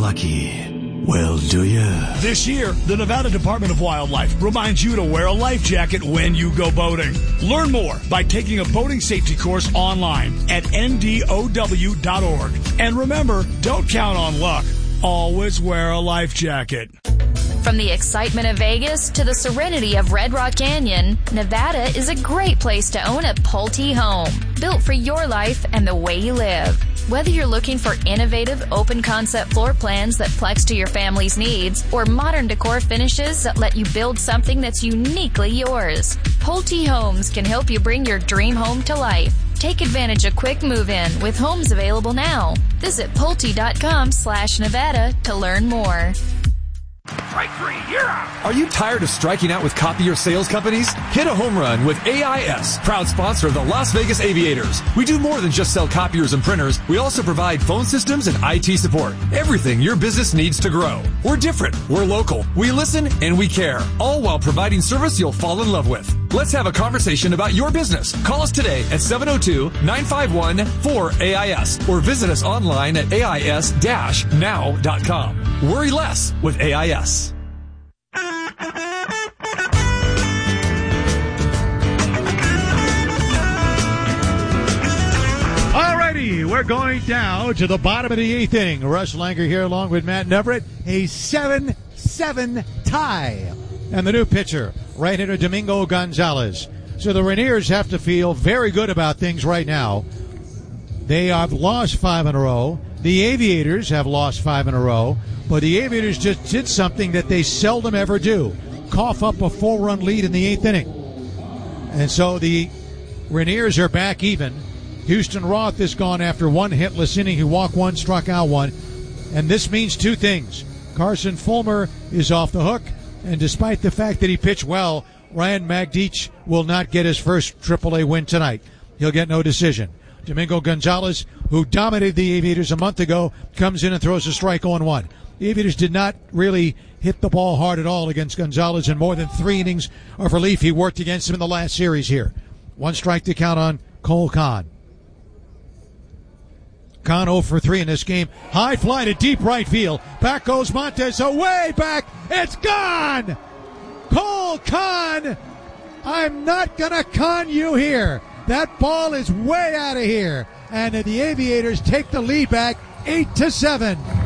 lucky. Well, do you? This year, the Nevada Department of Wildlife reminds you to wear a life jacket when you go boating. Learn more by taking a boating safety course online at ndow.org. And remember, don't count on luck. Always wear a life jacket. From the excitement of Vegas to the serenity of Red Rock Canyon, Nevada is a great place to own a Pulte home, built for your life and the way you live. Whether you're looking for innovative, open-concept floor plans that flex to your family's needs, or modern decor finishes that let you build something that's uniquely yours, Pulte Homes can help you bring your dream home to life. Take advantage of quick move-in with homes available now. Visit Pulte.com/Nevada to learn more. Strike three, you're out. Are you tired of striking out with copier sales companies? Hit a home run with AIS, proud sponsor of the Las Vegas Aviators. We do more than just sell copiers and printers. We also provide phone systems and IT support. Everything your business needs to grow. We're different. We're local. We listen and we care. All while providing service you'll fall in love with. Let's have a conversation about your business. Call us today at 702-951-4AIS or visit us online at AIS-now.com. Worry less with AIS. Alrighty, we're going down to the bottom of the eighth inning. Russ Langer here along with Matt Neverett. A 7-7 tie. And the new pitcher, right-hander Domingo Gonzalez. So the Rainiers have to feel very good about things right now. They have lost 5 in a row. The Aviators have lost 5 in a row. But the Aviators just did something that they seldom ever do. Cough up a 4-run lead in the eighth inning. And so the Rainiers are back even. Houston Roth is gone after one hitless inning. He walked one, struck out one. And this means two things. Carson Fulmer is off the hook. And despite the fact that he pitched well, Ryan Magdic will not get his first AAA win tonight. He'll get no decision. Domingo Gonzalez, who dominated the Aviators a month ago, comes in and throws a strike 0-1. The Aviators did not really hit the ball hard at all against Gonzalez in more than 3 innings of relief. He worked against him in the last series here. 1 strike to count on Cole Kahn. Kahn 0 for 3 in this game. High fly to deep right field. Back goes Montes, away back. It's gone! Cole Kahn, I'm not going to con you here. That ball is way out of here. And the Aviators take the lead back 8-7.